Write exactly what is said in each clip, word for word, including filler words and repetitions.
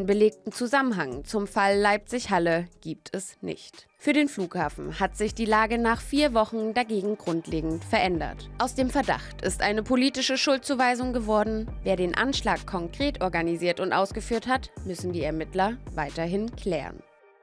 belegten Zusammenhang zum Fall Leipzig-Halle gibt es nicht. Für den Flughafen hat sich die Lage nach vier Wochen dagegen grundlegend verändert. Aus dem Verdacht ist eine politische Schuldzuweisung geworden. Wer den Anschlag konkret organisiert und ausgeführt hat, müssen die Ermittler weiterhin klären.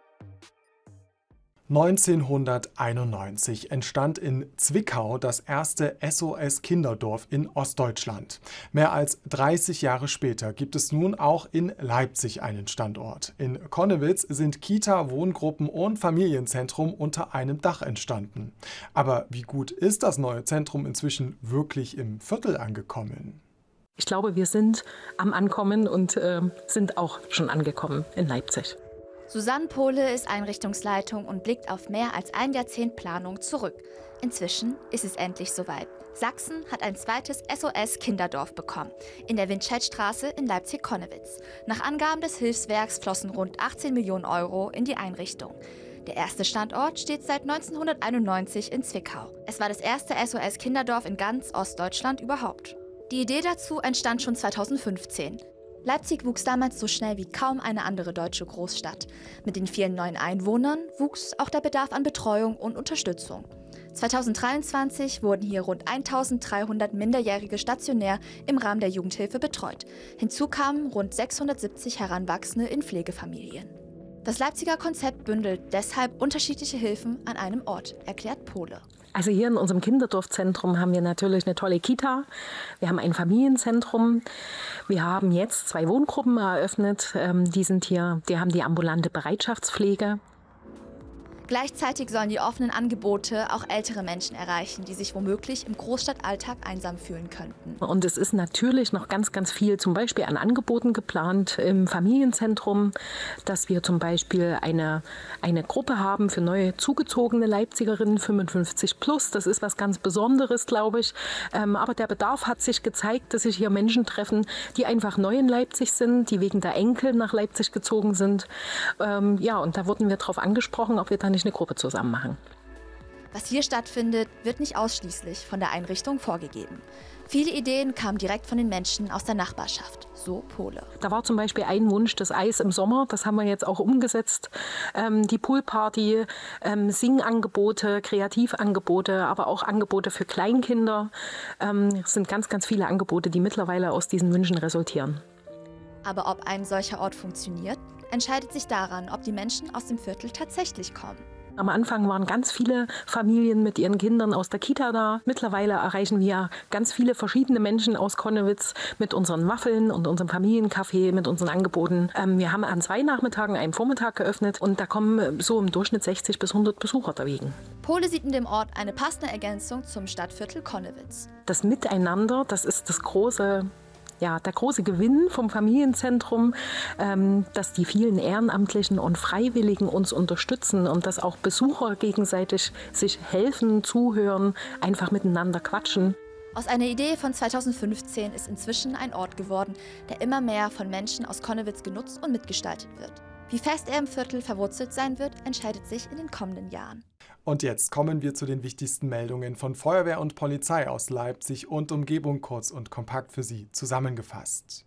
neunzehnhunderteinundneunzig entstand in Zwickau das erste S O S-Kinderdorf in Ostdeutschland. Mehr als dreißig Jahre später gibt es nun auch in Leipzig einen Standort. In Connewitz sind Kita, Wohngruppen und Familienzentrum unter einem Dach entstanden. Aber wie gut ist das neue Zentrum inzwischen wirklich im Viertel angekommen? Ich glaube, wir sind am Ankommen und äh, sind auch schon angekommen in Leipzig. Susanne Pohle ist Einrichtungsleitung und blickt auf mehr als ein Jahrzehnt Planung zurück. Inzwischen ist es endlich soweit. Sachsen hat ein zweites S O S-Kinderdorf bekommen, in der Windscheidstraße in Leipzig-Connewitz. Nach Angaben des Hilfswerks flossen rund achtzehn Millionen Euro in die Einrichtung. Der erste Standort steht seit neunzehnhunderteinundneunzig in Zwickau. Es war das erste S O S-Kinderdorf in ganz Ostdeutschland überhaupt. Die Idee dazu entstand schon zweitausendfünfzehn. Leipzig wuchs damals so schnell wie kaum eine andere deutsche Großstadt. Mit den vielen neuen Einwohnern wuchs auch der Bedarf an Betreuung und Unterstützung. zweitausenddreiundzwanzig wurden hier rund eintausenddreihundert Minderjährige stationär im Rahmen der Jugendhilfe betreut. Hinzu kamen rund sechshundertsiebzig Heranwachsende in Pflegefamilien. Das Leipziger Konzept bündelt deshalb unterschiedliche Hilfen an einem Ort, erklärt Pohle. Also hier in unserem Kinderdorfzentrum haben wir natürlich eine tolle Kita. Wir haben ein Familienzentrum. Wir haben jetzt zwei Wohngruppen eröffnet. Die sind hier, die haben die ambulante Bereitschaftspflege. Gleichzeitig sollen die offenen Angebote auch ältere Menschen erreichen, die sich womöglich im Großstadtalltag einsam fühlen könnten. Und es ist natürlich noch ganz, ganz viel zum Beispiel an Angeboten geplant im Familienzentrum, dass wir zum Beispiel eine, eine Gruppe haben für neu zugezogene Leipzigerinnen, fünfundfünfzig plus. Das ist was ganz Besonderes, glaube ich. Aber der Bedarf hat sich gezeigt, dass sich hier Menschen treffen, die einfach neu in Leipzig sind, die wegen der Enkel nach Leipzig gezogen sind. Ja, und da wurden wir darauf angesprochen, ob wir dann nicht eine Gruppe zusammen machen. Was hier stattfindet, wird nicht ausschließlich von der Einrichtung vorgegeben. Viele Ideen kamen direkt von den Menschen aus der Nachbarschaft, so Pohle. Da war zum Beispiel ein Wunsch, das Eis im Sommer, das haben wir jetzt auch umgesetzt. Ähm, die Poolparty, ähm, Singangebote, Kreativangebote, aber auch Angebote für Kleinkinder. Ähm, es sind ganz, ganz viele Angebote, die mittlerweile aus diesen Wünschen resultieren. Aber ob ein solcher Ort funktioniert, entscheidet sich daran, ob die Menschen aus dem Viertel tatsächlich kommen. Am Anfang waren ganz viele Familien mit ihren Kindern aus der Kita da. Mittlerweile erreichen wir ganz viele verschiedene Menschen aus Connewitz mit unseren Waffeln und unserem Familiencafé, mit unseren Angeboten. Ähm, wir haben an zwei Nachmittagen einen Vormittag geöffnet und da kommen so im Durchschnitt sechzig bis hundert Besucher dagegen. Pohle sieht in dem Ort eine passende Ergänzung zum Stadtviertel Connewitz. Das Miteinander, das ist das große Ja, der große Gewinn vom Familienzentrum, ähm, dass die vielen Ehrenamtlichen und Freiwilligen uns unterstützen und dass auch Besucher gegenseitig sich helfen, zuhören, einfach miteinander quatschen. Aus einer Idee von zweitausendfünfzehn ist inzwischen ein Ort geworden, der immer mehr von Menschen aus Connewitz genutzt und mitgestaltet wird. Wie fest er im Viertel verwurzelt sein wird, entscheidet sich in den kommenden Jahren. Und jetzt kommen wir zu den wichtigsten Meldungen von Feuerwehr und Polizei aus Leipzig und Umgebung, kurz und kompakt für Sie zusammengefasst.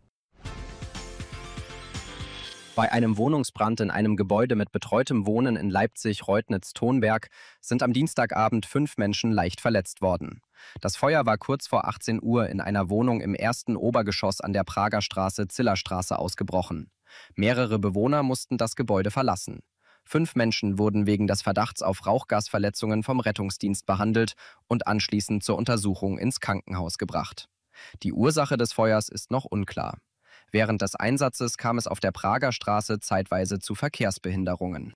Bei einem Wohnungsbrand in einem Gebäude mit betreutem Wohnen in Leipzig-Reutnitz-Tonberg sind am Dienstagabend fünf Menschen leicht verletzt worden. Das Feuer war kurz vor achtzehn Uhr in einer Wohnung im ersten Obergeschoss an der Prager Straße Zillerstraße ausgebrochen. Mehrere Bewohner mussten das Gebäude verlassen. Fünf Menschen wurden wegen des Verdachts auf Rauchgasverletzungen vom Rettungsdienst behandelt und anschließend zur Untersuchung ins Krankenhaus gebracht. Die Ursache des Feuers ist noch unklar. Während des Einsatzes kam es auf der Prager Straße zeitweise zu Verkehrsbehinderungen.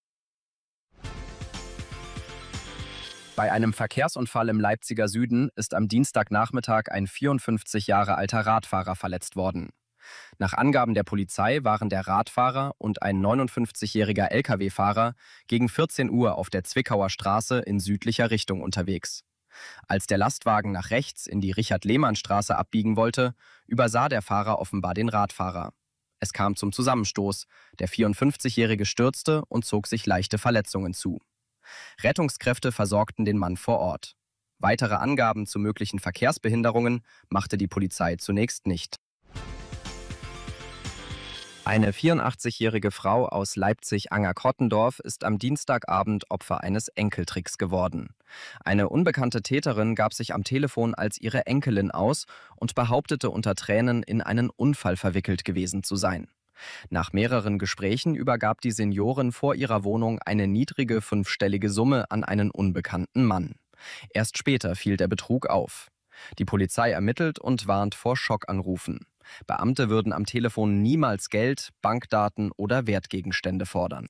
Bei einem Verkehrsunfall im Leipziger Süden ist am Dienstagnachmittag ein vierundfünfzig Jahre alter Radfahrer verletzt worden. Nach Angaben der Polizei waren der Radfahrer und ein neunundfünfzigjähriger L K W-Fahrer gegen vierzehn Uhr auf der Zwickauer Straße in südlicher Richtung unterwegs. Als der Lastwagen nach rechts in die Richard-Lehmann-Straße abbiegen wollte, übersah der Fahrer offenbar den Radfahrer. Es kam zum Zusammenstoß. Der vierundfünfzigjährige stürzte und zog sich leichte Verletzungen zu. Rettungskräfte versorgten den Mann vor Ort. Weitere Angaben zu möglichen Verkehrsbehinderungen machte die Polizei zunächst nicht. Eine vierundachtzigjährige Frau aus Leipzig-Anger-Kottendorf ist am Dienstagabend Opfer eines Enkeltricks geworden. Eine unbekannte Täterin gab sich am Telefon als ihre Enkelin aus und behauptete unter Tränen, in einen Unfall verwickelt gewesen zu sein. Nach mehreren Gesprächen übergab die Seniorin vor ihrer Wohnung eine niedrige fünfstellige Summe an einen unbekannten Mann. Erst später fiel der Betrug auf. Die Polizei ermittelt und warnt vor Schockanrufen. Beamte würden am Telefon niemals Geld, Bankdaten oder Wertgegenstände fordern.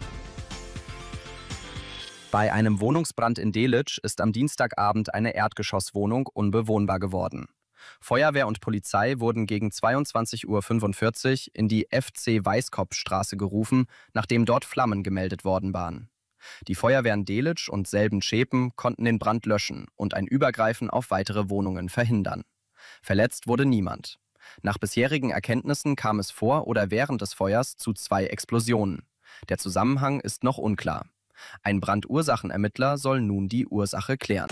Bei einem Wohnungsbrand in Delitzsch ist am Dienstagabend eine Erdgeschosswohnung unbewohnbar geworden. Feuerwehr und Polizei wurden gegen zweiundzwanzig Uhr fünfundvierzig in die F C Weißkopfstraße gerufen, nachdem dort Flammen gemeldet worden waren. Die Feuerwehren Delitzsch und Selben-Schepen konnten den Brand löschen und ein Übergreifen auf weitere Wohnungen verhindern. Verletzt wurde niemand. Nach bisherigen Erkenntnissen kam es vor oder während des Feuers zu zwei Explosionen. Der Zusammenhang ist noch unklar. Ein Brandursachenermittler soll nun die Ursache klären.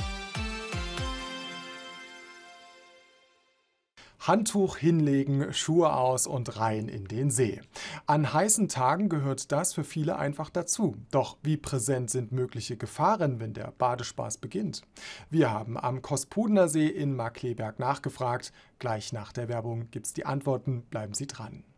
Handtuch hinlegen, Schuhe aus und rein in den See. An heißen Tagen gehört das für viele einfach dazu. Doch wie präsent sind mögliche Gefahren, wenn der Badespaß beginnt? Wir haben am Kospudener See in Markkleeberg nachgefragt. Gleich nach der Werbung gibt's die Antworten. Bleiben Sie dran.